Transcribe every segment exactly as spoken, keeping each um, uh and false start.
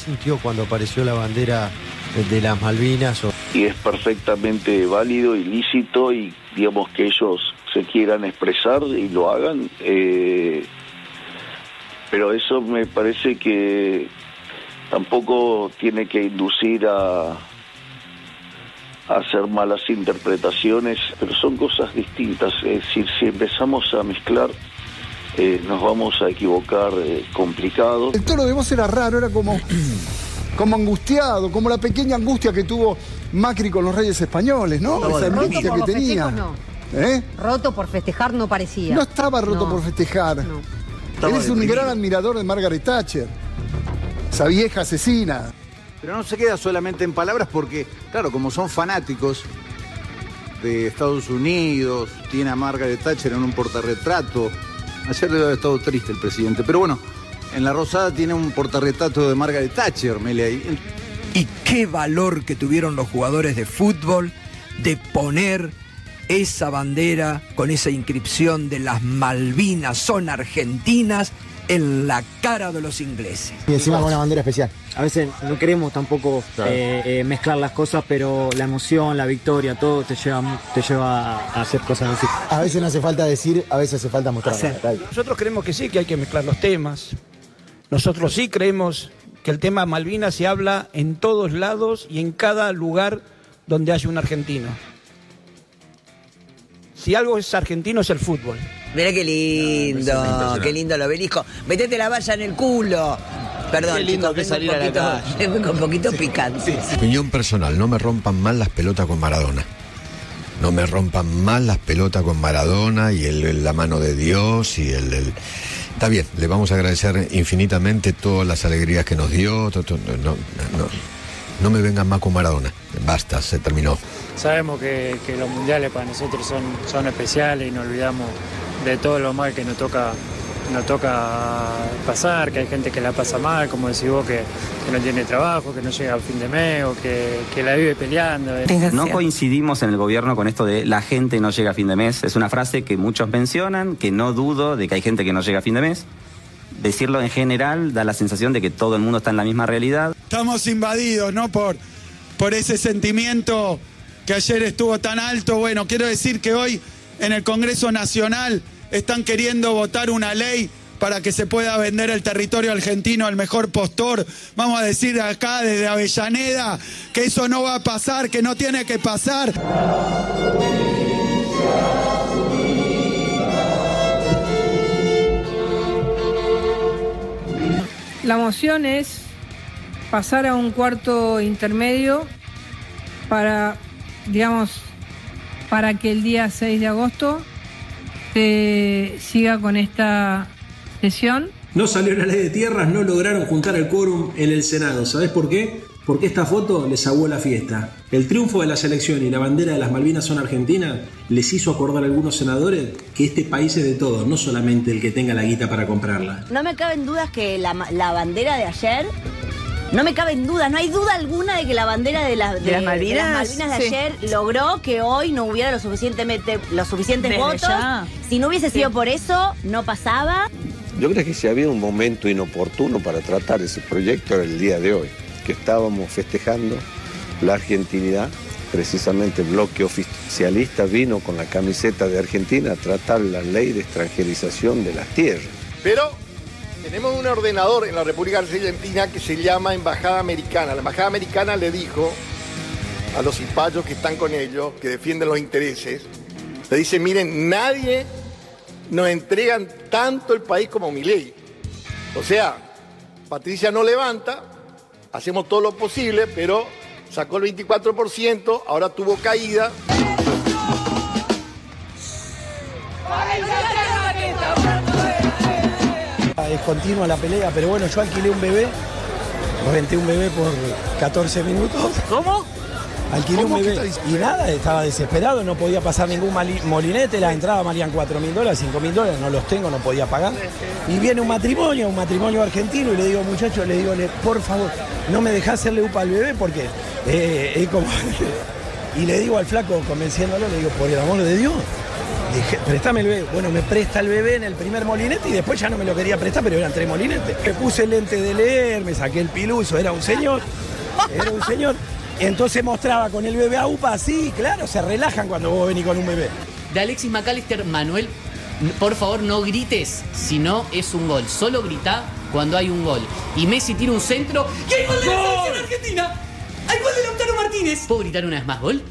sintió cuando apareció la bandera de las Malvinas? O... Y es perfectamente válido y lícito, y digamos que ellos se quieran expresar y lo hagan, eh, pero eso me parece que tampoco tiene que inducir a, a hacer malas interpretaciones, pero son cosas distintas. Es decir, si empezamos a mezclar, eh, nos vamos a equivocar eh, complicado. El tono de voz era raro, era como, como angustiado, como la pequeña angustia que tuvo Macri con los Reyes Españoles, ¿no? no Esa roto angustia por que los tenía. festejos, no. ¿Eh? Roto por festejar no parecía. No estaba roto no. por festejar. No. Él es un gran admirador de Margaret Thatcher, esa vieja asesina. Pero no se queda solamente en palabras porque, claro, como son fanáticos de Estados Unidos, tiene a Margaret Thatcher en un portarretrato. Ayer debe haber estado triste el presidente, pero bueno, en La Rosada tiene un portarretrato de Margaret Thatcher, Mele ahí. Y qué valor que tuvieron los jugadores de fútbol de poner esa bandera con esa inscripción de las Malvinas son argentinas en la cara de los ingleses. Y encima con una bandera especial. A veces no queremos tampoco claro. eh, eh, mezclar las cosas, pero la emoción, la victoria, todo te lleva, te lleva a hacer cosas así. A veces no hace falta decir, a veces hace falta mostrar. Nosotros creemos que sí, que hay que mezclar los temas. Nosotros sí creemos que el tema Malvinas se habla en todos lados y en cada lugar donde haya un argentino. Si algo es argentino es el fútbol. Mirá qué lindo, no, qué lindo el obelisco. Metete la valla en el culo. Perdón, qué lindo chicos, que salir a la calle. Vengo un poquito sí, picante. Sí, sí. Opinión personal, no me rompan mal las pelotas con Maradona. No me rompan mal las pelotas con Maradona y el, el, la mano de Dios y el, el... Está bien, le vamos a agradecer infinitamente todas las alegrías que nos dio. To, to, no, no, no me vengan más con Maradona. Basta, se terminó. Sabemos que, que los mundiales para nosotros son, son especiales y nos olvidamos de todo lo mal que nos toca, nos toca pasar, que hay gente que la pasa mal, como decís vos, que, que no tiene trabajo, que no llega al fin de mes o que, que la vive peleando. No coincidimos en el gobierno con esto de la gente no llega a fin de mes. Es una frase que muchos mencionan, que no dudo de que hay gente que no llega a fin de mes. Decirlo en general da la sensación de que todo el mundo está en la misma realidad. Estamos invadidos, ¿no? Por, por ese sentimiento que ayer estuvo tan alto. Bueno, quiero decir que hoy en el Congreso Nacional están queriendo votar una ley para que se pueda vender el territorio argentino al mejor postor. Vamos a decir acá desde Avellaneda que eso no va a pasar, que no tiene que pasar. La moción es pasar a un cuarto intermedio para, digamos, para que el día seis de agosto se siga con esta sesión. No salió la ley de tierras, no lograron juntar el quórum en el Senado. ¿Sabés por qué? Porque esta foto les aguó la fiesta. El triunfo de la selección y la bandera de las Malvinas son argentinas les hizo acordar a algunos senadores que este país es de todos, no solamente el que tenga la guita para comprarla. No me caben dudas que la, la bandera de ayer... No me caben dudas, no hay duda alguna de que la bandera de, la, de, ¿De las Malvinas, de, las Malvinas de sí. ayer logró que hoy no hubiera lo suficientemente, los suficientes Desde votos. ya. Si no hubiese sí. sido por eso, no pasaba. Yo creo que si había un momento inoportuno para tratar ese proyecto era el día de hoy, que estábamos festejando la argentinidad. Precisamente el bloque oficialista vino con la camiseta de Argentina a tratar la ley de extranjerización de las tierras. Pero tenemos un ordenador en la República Argentina que se llama Embajada Americana. La Embajada Americana le dijo a los cipayos que están con ellos, que defienden los intereses, le dice, miren, nadie nos entregan tanto el país como Milei. O sea, Patricia no levanta, hacemos todo lo posible, pero sacó el veinticuatro por ciento, ahora tuvo caída. Es continua la pelea, pero bueno, yo alquilé un bebé, renté un bebé por catorce minutos. ¿Cómo? Alquilé un bebé y nada, estaba desesperado, no podía pasar ningún molinete, las entradas valían cuatro mil dólares, cinco mil dólares, no los tengo, no podía pagar. Y viene un matrimonio, un matrimonio argentino y le digo, muchachos, le digo, por favor, no me dejás hacerle upa al bebé porque eh, es como... Y le digo al flaco, convenciéndolo, le digo, por el amor de Dios, dije, préstame el bebé. Bueno, me presta el bebé en el primer molinete y después ya no me lo quería prestar, pero eran tres molinetes. Me puse el lente de leer, me saqué el piluso, era un señor. Era un señor. Entonces mostraba con el bebé a UPA así, claro, se relajan cuando vos venís con un bebé. De Alexis McAllister, Manuel, por favor no grites si no es un gol. Solo grita cuando hay un gol. Y Messi tira un centro y hay gol de la selección argentina. Hay gol de Lautaro Martínez. ¿Puedo gritar una vez más gol?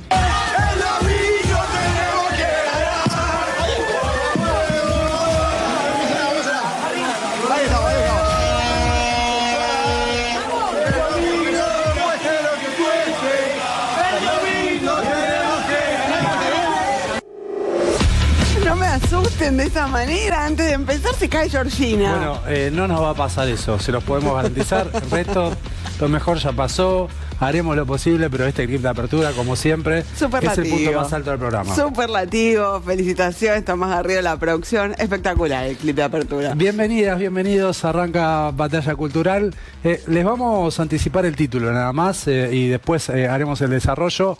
No me asusten de esa manera. Antes de empezar se cae Georgina. Bueno, eh, no nos va a pasar eso, se los podemos garantizar. El resto, lo mejor ya pasó. Haremos lo posible, pero este clip de apertura, como siempre, Superlativo. es el punto más alto del programa. Superlativo, felicitaciones, Tomás Garrido de la producción. Espectacular el clip de apertura. Bienvenidas, bienvenidos. Arranca Batalla Cultural. Eh, les vamos a anticipar el título nada más eh, y después eh, haremos el desarrollo.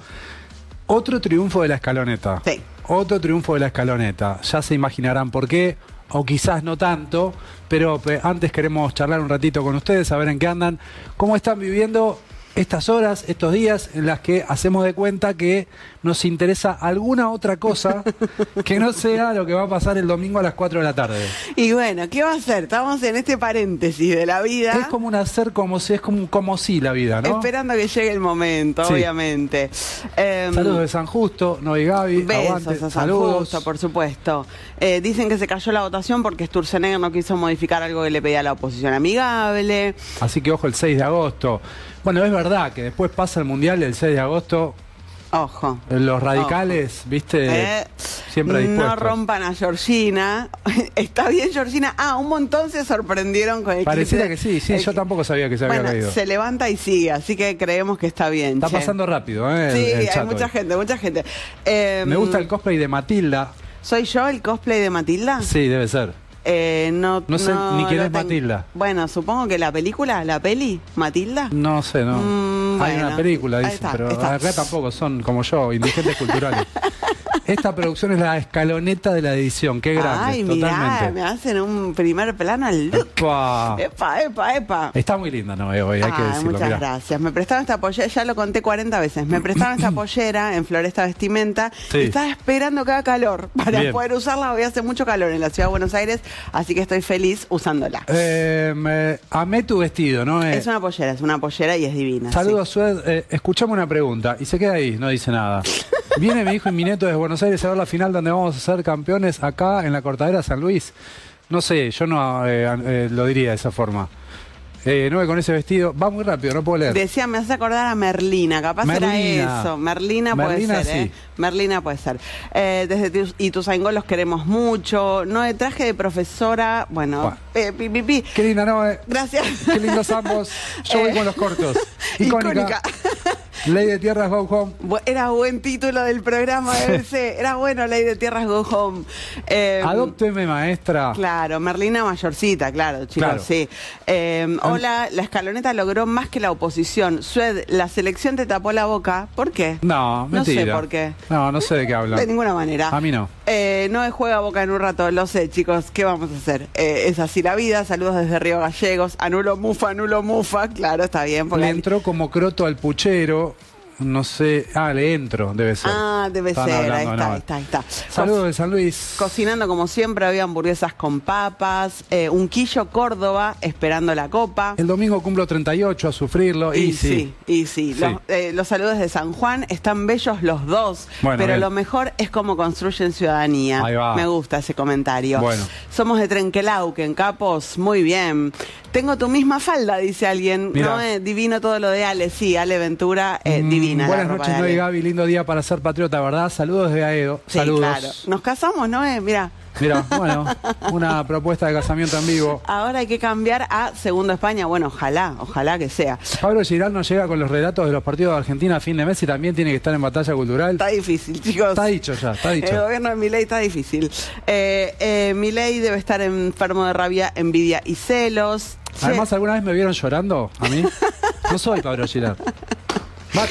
Otro triunfo de la escaloneta. Sí. Otro triunfo de la escaloneta. Ya se imaginarán por qué, o quizás no tanto, pero eh, antes queremos charlar un ratito con ustedes, saber en qué andan, cómo están viviendo estas horas, estos días en las que hacemos de cuenta que nos interesa alguna otra cosa que no sea lo que va a pasar el domingo a las cuatro de la tarde. Y bueno, ¿qué va a hacer? Estamos en este paréntesis de la vida. Es como un hacer como si, es como, como si la vida, ¿no? Esperando que llegue el momento, sí. Obviamente. Eh, saludos de San Justo, no y Gaby. Besos aguante, a San saludos. Justo, por supuesto. Eh, dicen que se cayó la votación porque Sturzenegger no quiso modificar algo que le pedía a la oposición amigable. Así que ojo el seis de agosto. Bueno, es verdad que después pasa el Mundial el seis de agosto. Ojo. Los radicales, ojo. viste, eh, siempre dispuestos. No rompan a Georgina. Está bien, Georgina. Ah, un montón se sorprendieron con el Pareciera clip que sí, sí, el, yo tampoco sabía que se bueno, había caído. Se levanta y sigue, así que creemos que está bien. Está che. pasando rápido, ¿eh? Sí, el, el hay chat mucha hoy. gente, mucha gente. Eh, Me gusta el cosplay de Matilda. ¿Soy yo el cosplay de Matilda? Sí, debe ser. Eh, no, No sé no ni quién lo es tengo. Matilda. Bueno, supongo que la película, la peli, Matilda. No sé, no. Mm, Hay bueno. una película, Ahí dice, está, pero está. acá tampoco son como yo, indigentes culturales. Esta producción es la escaloneta de la edición, qué grande, Ay, mirá, totalmente. me hacen un primer plano al look. Epa. Epa, epa, epa. Está muy linda, ¿no? Eh, hoy, hay que Ay, decirlo. muchas mirá. gracias. Me prestaron esta pollera, ya lo conté cuarenta veces. Me prestaron esta pollera en Floresta Vestimenta. Sí. Y estaba esperando que haga calor para Bien. poder usarla. Hoy hace mucho calor en la ciudad de Buenos Aires, así que estoy feliz usándola. Eh, me- amé tu vestido, ¿no? Eh, Es una pollera, es una pollera y es divina. Saludos, Sued. Eh, escuchame una pregunta. Y se queda ahí, no dice nada. Viene mi hijo y mi nieto desde Buenos Aires a ver la final donde vamos a ser campeones acá en la Cortadera San Luis. No sé, yo no eh, eh, lo diría de esa forma. Eh, no, con ese vestido. Va muy rápido, no puedo leer. Decía, me hace acordar a Merlina, capaz Merlina. era eso. Merlina, Merlina, puede ser, ¿eh? sí. Merlina puede ser. Eh, desde Tus- Ituzaingó los queremos mucho. No de traje de profesora, bueno, Buah. eh, pi, pi, pi. Qué linda, ¿no? Eh, Gracias. Qué lindos ambos. Yo voy Eh, con los cortos. Icónica. Icónica. Ley de Tierras Go Home. Bu- Era buen título del programa de B B C. Era bueno, Ley de Tierras Go Home. Eh, Adópteme, maestra. Claro, Merlina mayorcita, claro, chicos, Claro. sí. Eh, hola, la escaloneta logró más que la oposición. Sued, la selección te tapó la boca. ¿Por qué? No, No sé mentira. por qué. No, no sé de qué hablan. De ninguna manera. A mí no. Eh, no es juega boca en un rato, lo sé, chicos. ¿Qué vamos a hacer? Eh, es así la vida. Saludos desde Río Gallegos. Anulo mufa, anulo mufa. Claro, está bien. porque- Le entró como croto al puchero. No sé. Ah, le entro, debe ser. Ah, debe Están ser. Ahí hablando, está, no. ahí está, ahí está. Saludos de San Luis. Cocinando como siempre, había hamburguesas con papas, eh, un quillo Córdoba esperando la copa. El domingo cumplo treinta y ocho a sufrirlo. Y, Y sí. sí, y sí. Sí. Los, eh, los saludos de San Juan están bellos los dos, Bueno, pero bien. lo mejor es cómo construyen ciudadanía. Ahí va. Me gusta ese comentario. Bueno. Somos de Trenquelauquen, capos, muy bien. Tengo tu misma falda, dice alguien. Mirá. No, eh, divino todo lo de Ale, sí, Ale Ventura, eh, Mm, divina. la Buenas ropa noches, de Noé y Ale. Gaby. Lindo día para ser patriota, ¿verdad? Saludos de Aedo. Sí, Saludos. claro. Nos casamos, ¿no? Eh? Mira. Mira, bueno, una propuesta de casamiento en vivo. Ahora hay que cambiar a Segundo España. Bueno, ojalá, ojalá que sea. Pablo Giral nos llega con los relatos de los partidos de Argentina a fin de mes y también tiene que estar en batalla cultural. Está difícil, chicos. Está dicho ya, está El dicho. gobierno de Milei está difícil. Eh, eh, Milei debe estar enfermo de rabia, envidia y celos. Che, Además, ¿alguna vez me vieron llorando a mí? No soy Pablo Giral. Basta.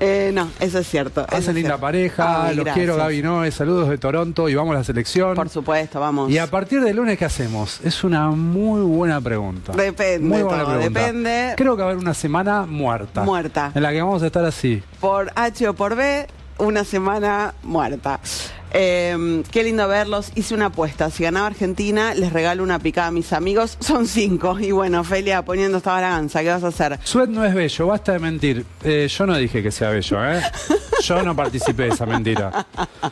Eh, no, eso es cierto. eso Hacen es linda cierto. pareja, Ay, los gracias. quiero, Gaby Noé, saludos de Toronto y vamos a la selección. Por supuesto, vamos. Y a partir del lunes, ¿qué hacemos? Es una muy buena pregunta. Depende, Muy buena todo, pregunta. depende. Creo que va a haber una semana muerta. Muerta. En la que vamos a estar así. Por H o por B, una semana muerta. Eh, qué lindo verlos. Hice una apuesta. Si ganaba Argentina, les regalo una picada a mis amigos. Son cinco. Y bueno, Ofelia, poniendo esta balanza, ¿qué vas a hacer? Sued no es bello, basta de mentir. Eh, yo no dije que sea bello, ¿eh? Yo no participé de esa mentira.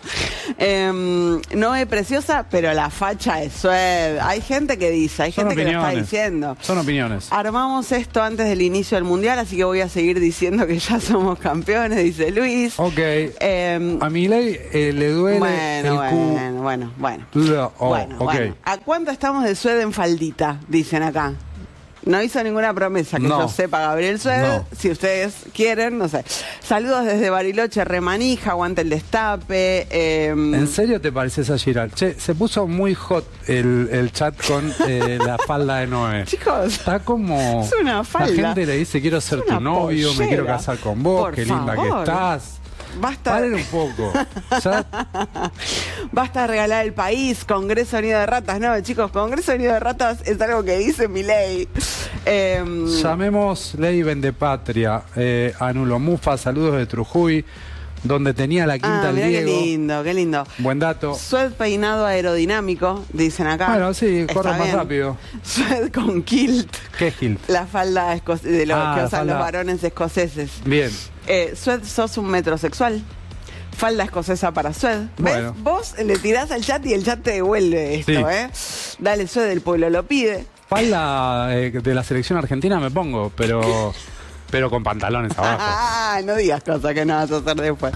Eh, no es preciosa, pero la facha es Sued. Hay gente que dice, hay Son gente que lo está opiniones. diciendo. Son opiniones. Armamos esto antes del inicio del Mundial, así que voy a seguir diciendo que ya somos campeones, dice Luis. Ok. Eh, a Milei eh, le duele bueno, el cu... bueno, bueno, bueno. Lo- oh, bueno, ok. bueno. ¿A cuánto estamos de Sued en faldita? Dicen acá. No hizo ninguna promesa que No. yo sepa, Gabriel Sued. No. Si ustedes quieren, no sé. Saludos desde Bariloche, Remanija, aguante el destape. eh, ¿En serio te pareces a Giral? Che, se puso muy hot el, el chat con eh, la falda de Noé. Chicos, está como... es una falda. La gente le dice, quiero ser Es tu una novio, me pollera. quiero casar con vos, Por qué linda que favor. estás. Basta. Paren un poco. Ya Basta de regalar el país, Congreso Unido de Ratas. No, chicos, Congreso Unido de Ratas es algo que dice mi ley. Eh, llamemos Ley Vendepatria, eh, Anulo Mufa, saludos de Trujuy, donde tenía la quinta ah, el mirá qué Diego. lindo, qué lindo. Buen dato. Sued peinado aerodinámico, dicen acá. Bueno, sí, Está corre más bien. rápido. Sued con kilt, ¿Qué Gil? la falda esco- de lo Ah, que la usan falda. los varones escoceses. Bien. Eh, Sued, sos un metrosexual. Falda escocesa para Sued. ¿Ves? Bueno. Vos le tirás al chat y el chat te devuelve esto, Sí. ¿eh? Dale, Sued, el pueblo lo pide. Falda eh, de la selección argentina me pongo, pero pero con pantalones abajo. Ah, no digas cosas que no vas a hacer después.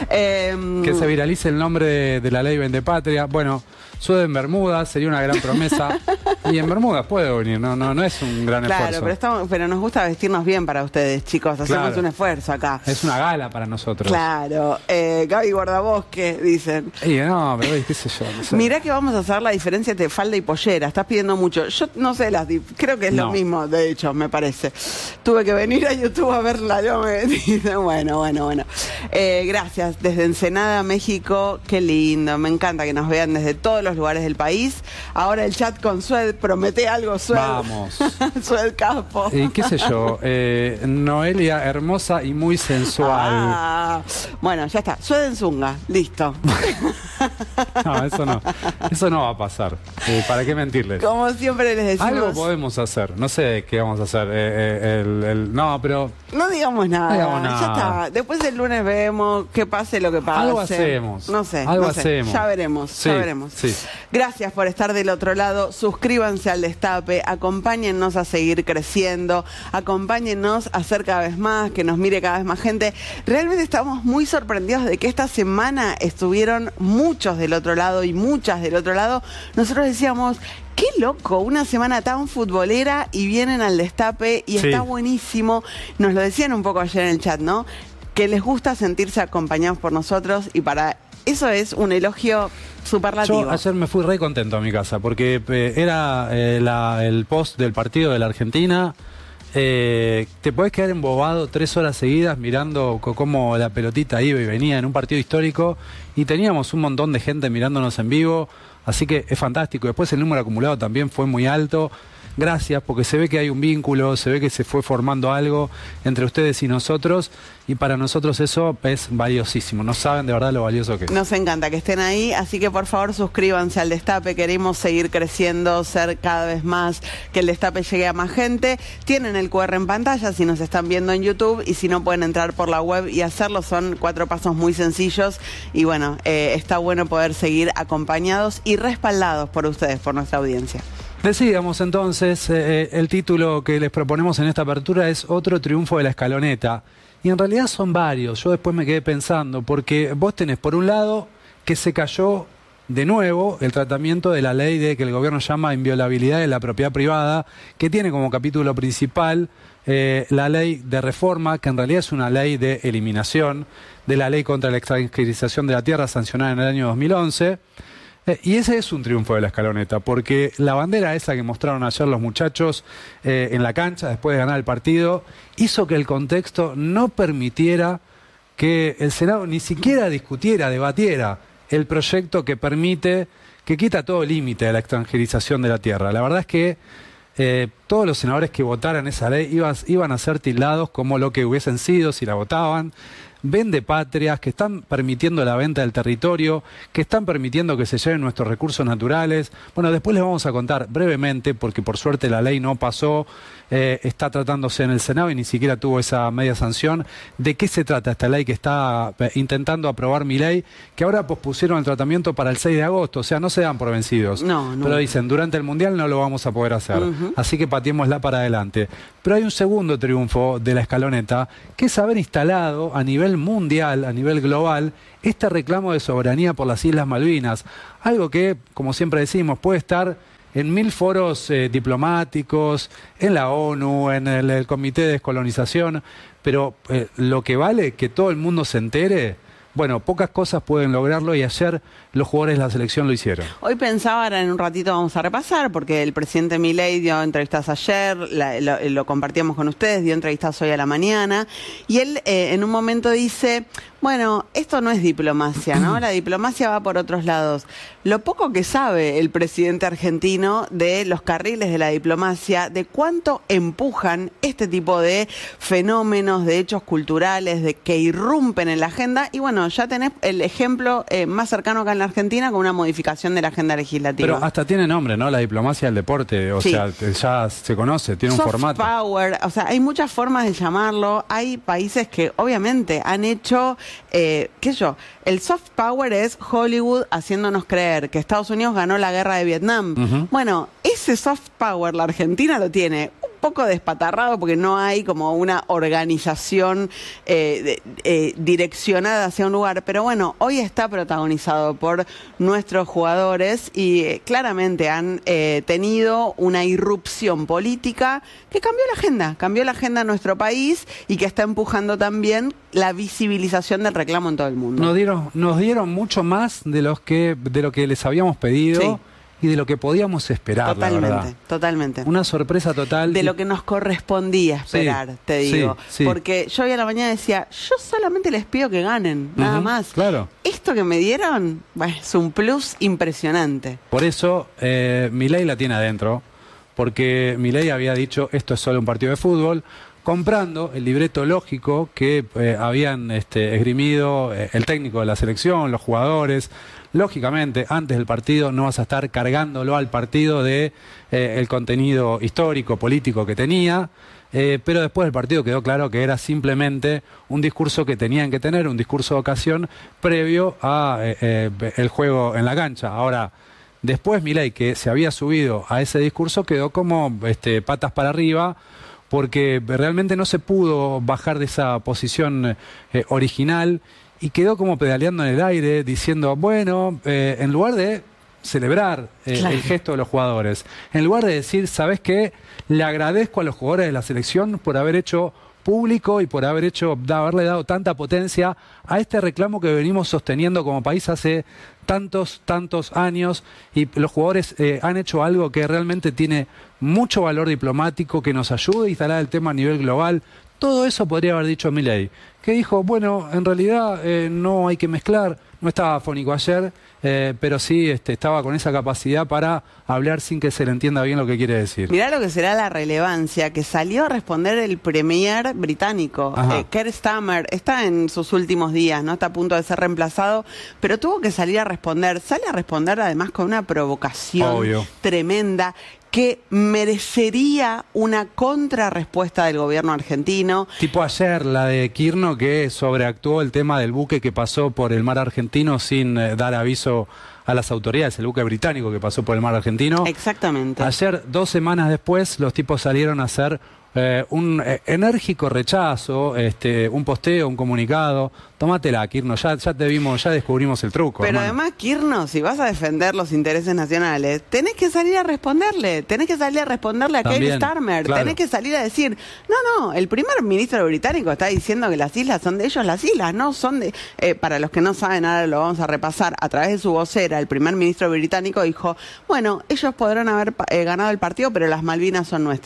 Eh, Que se viralice el nombre de, de la Ley Vendepatria. Bueno, Sued en Bermudas sería una gran promesa. Y en Bermudas puede venir, no, no, no es un gran Claro, esfuerzo. pero, estamos, pero nos gusta vestirnos bien para ustedes, chicos. Hacemos Claro. un esfuerzo acá. Es una gala para nosotros. Claro. Eh, Gaby Guardabosque, dicen. Y no, pero qué sé yo. No sé. Mirá que vamos a hacer la diferencia entre falda y pollera. Estás pidiendo mucho. Yo no sé las dif- creo que es lo No. mismo, de hecho, me parece. Tuve que venir a YouTube a verla. Yo me dice, bueno, bueno, bueno. Eh, gracias. Desde Ensenada, México. Qué lindo. Me encanta que nos vean desde todos los lugares del país. Ahora el chat con Sued. Promete algo, Sued. Vamos. Sued Capo. Y qué sé yo, eh, Noelia hermosa y muy sensual. Ah, bueno, ya está. Sued en zunga. Listo. No, eso no. Eso no va a pasar. Eh, ¿Para qué mentirles? Como siempre les decimos. Algo podemos hacer. No sé qué vamos a hacer. Eh, eh, el- el- no, pero No digamos nada. No digamos nada. Ya está. Después el lunes vemos que pase lo que pase. algo hacemos. No sé. Algo no sé. hacemos. Ya veremos. Sí, ya veremos. sí. Gracias por estar del otro lado. Suscríbanse al Destape. Acompáñennos a seguir creciendo. Acompáñennos a hacer cada vez más, que nos mire cada vez más gente. Realmente estamos muy sorprendidos de que esta semana estuvieron muchos del otro lado y muchas del otro lado. Nosotros decíamos, qué loco, una semana tan futbolera y vienen al Destape y Sí. está buenísimo. Nos lo decían un poco ayer en el chat, ¿no? Que les gusta sentirse acompañados por nosotros y para eso es un elogio superlativo. yo ayer me fui re contento a mi casa porque eh, era eh, la- el post del partido de la Argentina. Eh, te podés quedar embobado tres horas seguidas mirando co- cómo la pelotita iba y venía en un partido histórico y teníamos un montón de gente mirándonos en vivo, así que es fantástico. Después el número acumulado también fue muy alto. Gracias, porque se ve que hay un vínculo, se ve que se fue formando algo entre ustedes y nosotros, y para nosotros eso es valiosísimo. No saben de verdad lo valioso que es. Nos encanta que estén ahí, así que por favor suscríbanse al Destape, queremos seguir creciendo, ser cada vez más, que el Destape llegue a más gente. Tienen el cu erre en pantalla si nos están viendo en YouTube y si no pueden entrar por la web y hacerlo, son cuatro pasos muy sencillos y bueno, eh, está bueno poder seguir acompañados y respaldados por ustedes, por nuestra audiencia. Decíamos entonces, eh, el título que les proponemos en esta apertura es Otro triunfo de la escaloneta. Y en realidad son varios, yo después me quedé pensando, porque vos tenés por un lado que se cayó de nuevo el tratamiento de la ley de que el gobierno llama inviolabilidad de la propiedad privada, que tiene como capítulo principal eh, la ley de reforma, que en realidad es una ley de eliminación de la ley contra la extranjerización de la tierra sancionada en el año dos mil once. Eh, y ese es un triunfo de la escaloneta, porque la bandera esa que mostraron ayer los muchachos eh, en la cancha después de ganar el partido, hizo que el contexto no permitiera que el Senado ni siquiera discutiera, debatiera el proyecto que permite, que quita todo límite de la extranjerización de la tierra. La verdad es que eh, todos los senadores que votaran esa ley iban, iban a ser tildados como lo que hubiesen sido si la votaban. Vende patrias, que están permitiendo la venta del territorio, que están permitiendo que se lleven nuestros recursos naturales. Bueno, después les vamos a contar brevemente, porque por suerte la ley no pasó, eh, está tratándose en el Senado y ni siquiera tuvo esa media sanción. ¿De qué se trata esta ley que está eh, intentando aprobar Milei, que ahora pospusieron el tratamiento para el seis de agosto? O sea, no se dan por vencidos. No, no. Pero dicen, durante el Mundial no lo vamos a poder hacer. Uh-huh. Así que pateémosla para adelante. Pero hay un segundo triunfo de la escaloneta, que es haber instalado a nivel mundial, a nivel global, este reclamo de soberanía por las Islas Malvinas. Algo que, como siempre decimos, puede estar en mil foros eh, diplomáticos, en la ONU, en el, el Comité de Descolonización, pero eh, lo que vale que todo el mundo se entere. Bueno, pocas cosas pueden lograrlo y ayer los jugadores de la selección lo hicieron. Hoy pensaba, ahora en un ratito vamos a repasar, porque el presidente Milei dio entrevistas ayer, la, lo, lo compartíamos con ustedes, dio entrevistas hoy a la mañana, y él eh, en un momento dice, bueno, esto no es diplomacia, ¿no? La diplomacia va por otros lados. Lo poco que sabe el presidente argentino de los carriles de la diplomacia, de cuánto empujan este tipo de fenómenos, de hechos culturales, de que irrumpen en la agenda, y bueno, ya tenés el ejemplo eh, más cercano acá en la Argentina con una modificación de la agenda legislativa. Pero hasta tiene nombre, ¿no? La diplomacia del deporte, o sí. sea, ya se conoce, tiene Soft un formato. Power, o sea, hay muchas formas de llamarlo. Hay países que obviamente han hecho, eh, qué sé yo, el soft power es Hollywood haciéndonos creer que Estados Unidos ganó la guerra de Vietnam. Uh-huh. Bueno, ese soft power la Argentina lo tiene un poco despatarrado porque no hay como una organización eh, de, eh, direccionada hacia un lugar, pero bueno, hoy está protagonizado por nuestros jugadores y eh, claramente han eh, tenido una irrupción política que cambió la agenda, cambió la agenda en nuestro país y que está empujando también la visibilización del reclamo en todo el mundo. Nos dieron, nos dieron mucho más de los que de lo que les habíamos pedido. Sí. Y de lo que podíamos esperar, totalmente, la verdad. Totalmente. Una sorpresa total. De y... lo que nos correspondía esperar, sí, te digo. Sí, sí. Porque yo hoy a la mañana decía, yo solamente les pido que ganen, nada uh-huh, más. Claro. Esto que me dieron, bueno, es un plus impresionante. Por eso, eh, Milei la tiene adentro, porque Milei había dicho, esto es solo un partido de fútbol, comprando el libreto lógico que eh, habían este, esgrimido eh, el técnico de la selección, los jugadores. Lógicamente, antes del partido no vas a estar cargándolo al partido de eh, el contenido histórico, político que tenía, eh, pero después del partido quedó claro que era simplemente un discurso que tenían que tener, un discurso de ocasión previo a eh, eh, el juego en la cancha. Ahora, después Milei, que se había subido a ese discurso, quedó como este, patas para arriba, porque realmente no se pudo bajar de esa posición eh, original y quedó como pedaleando en el aire diciendo, bueno, eh, en lugar de celebrar eh, claro. el gesto de los jugadores, en lugar de decir, ¿sabes qué? Le agradezco a los jugadores de la selección por haber hecho público y por haber hecho, haberle dado tanta potencia a este reclamo que venimos sosteniendo como país hace tantos, tantos años, y los jugadores eh, han hecho algo que realmente tiene mucho valor diplomático, que nos ayuda a instalar el tema a nivel global. Todo eso podría haber dicho Milei, que dijo, bueno, en realidad eh, no hay que mezclar, no estaba afónico ayer, eh, pero sí este, estaba con esa capacidad para hablar sin que se le entienda bien lo que quiere decir. Mirá lo que será la relevancia, que salió a responder el premier británico, eh, Keir Starmer, está en sus últimos días, no está a punto de ser reemplazado, pero tuvo que salir a responder, sale a responder además con una provocación Obvio. tremenda, que merecería una contrarrespuesta del gobierno argentino. Tipo ayer, la de Kirchner, que sobreactuó el tema del buque que pasó por el mar argentino sin eh, dar aviso a las autoridades, el buque británico que pasó por el mar argentino. Exactamente. Ayer, dos semanas después, los tipos salieron a hacer eh, un eh, enérgico rechazo, este, un posteo, un comunicado. Tómatela, Kirchner, ya, ya te vimos, ya descubrimos el truco. Pero hermano. además, Kirchner, si vas a defender los intereses nacionales, tenés que salir a responderle, tenés que salir a responderle a Keir Starmer, claro. tenés que salir a decir, no, no, el primer ministro británico está diciendo que las islas son de ellos, las islas no son de... Eh, para los que no saben, ahora lo vamos a repasar, a través de su vocera, el primer ministro británico dijo, bueno, ellos podrán haber eh, ganado el partido, pero las Malvinas son nuestras.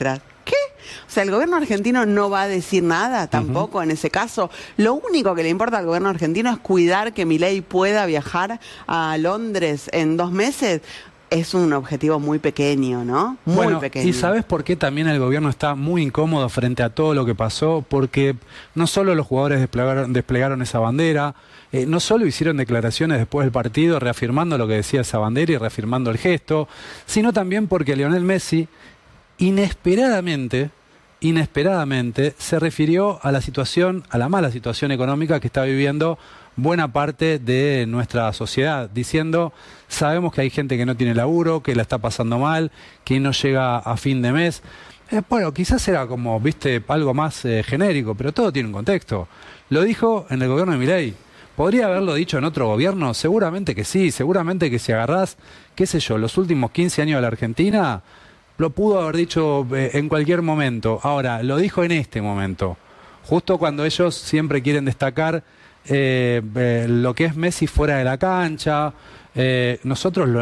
¿Qué? O sea, el gobierno argentino no va a decir nada tampoco uh-huh. en ese caso. Lo único que le importa al gobierno argentino es cuidar que Milei pueda viajar a Londres en dos meses. Es un objetivo muy pequeño, ¿no? Muy bueno, pequeño. ¿y sabes por qué también el gobierno está muy incómodo frente a todo lo que pasó? Porque no solo los jugadores desplegaron, desplegaron esa bandera, eh, no solo hicieron declaraciones después del partido reafirmando lo que decía esa bandera y reafirmando el gesto, sino también porque Lionel Messi inesperadamente, inesperadamente se refirió a la situación, a la mala situación económica que está viviendo buena parte de nuestra sociedad, diciendo, sabemos que hay gente que no tiene laburo, que la está pasando mal, que no llega a fin de mes. Eh, bueno, quizás era como, viste, algo más eh, genérico, pero todo tiene un contexto. Lo dijo en el gobierno de Milei. ¿Podría haberlo dicho en otro gobierno? Seguramente que sí, seguramente que si agarrás, qué sé yo, los últimos quince años de la Argentina, lo pudo haber dicho eh, en cualquier momento. Ahora, lo dijo en este momento, justo cuando ellos siempre quieren destacar Eh, eh, lo que es Messi fuera de la cancha. eh, nosotros lo